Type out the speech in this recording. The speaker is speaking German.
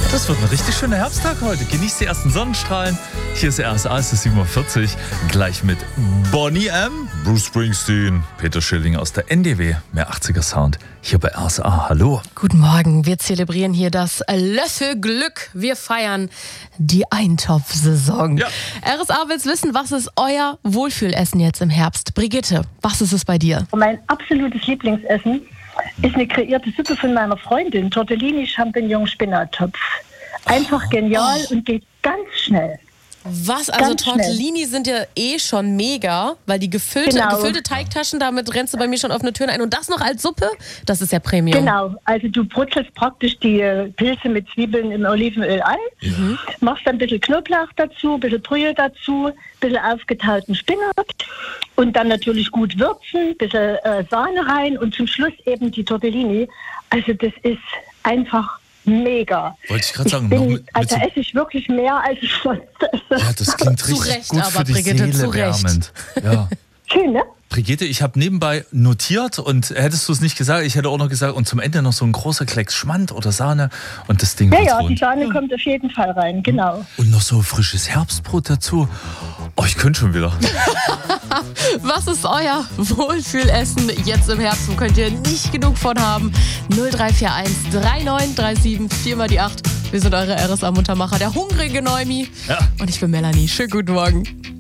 Das wird ein richtig schöner Herbsttag heute. Genießt die ersten Sonnenstrahlen. Hier ist RSA, es ist 7.40 Uhr. Gleich mit Bonnie M., Bruce Springsteen, Peter Schilling aus der NDW. Mehr 80er Sound hier bei RSA. Hallo. Guten Morgen. Wir zelebrieren hier das Löffelglück. Wir feiern die Eintopfsaison. Ja. RSA will's wissen, was ist euer Wohlfühlessen jetzt im Herbst? Brigitte, was ist es bei dir? Mein absolutes Lieblingsessen ist eine kreierte Suppe von meiner Freundin, Tortellini Champignon Spinattopf. Einfach genial und geht ganz schnell. Was? Also Ganz Tortellini sind ja eh schon mega, weil die gefüllte Teigtaschen, damit rennst du bei mir schon offene Türen ein. Und das noch als Suppe? Das ist ja Premium. Genau, also du brutzelst praktisch die Pilze mit Zwiebeln im Olivenöl an, machst dann ein bisschen Knoblauch dazu, ein bisschen Brühe dazu, ein bisschen aufgetauten Spinat und dann natürlich gut würzen, ein bisschen Sahne rein und zum Schluss eben die Tortellini. Also das ist einfach mega. Wollte ich gerade sagen. Da esse ich wirklich mehr, als ich sonst esse. Ja, das klingt Zu richtig Recht gut aber, für die Brigitte, zu Seele Recht. wärmend. Ja. Schön, ne? Brigitte, ich habe nebenbei notiert und hättest du es nicht gesagt, ich hätte auch noch gesagt, und zum Ende noch so ein großer Klecks Schmand oder Sahne und das Ding wird Ja, rund. die Sahne kommt auf jeden Fall rein, genau. Und noch so frisches Herbstbrot dazu. Oh, ich könnte schon wieder. Was ist euer Wohlfühlessen jetzt im Herbst? Wo könnt ihr nicht genug von haben? 0341 3937 4 mal die 8. Wir sind eure RSA-Muntermacher, der hungrige Neumi. Ja. Und ich bin Melanie. Schönen guten Morgen.